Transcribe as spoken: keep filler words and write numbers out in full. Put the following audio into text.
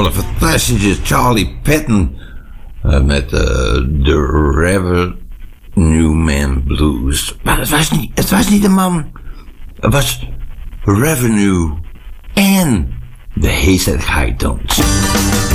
gewoon een fantastische Charlie Patton uh, met uh, The Revenue Man Blues. Maar het was niet, het was niet de man. Het was Revenue en de Haystack High Tones.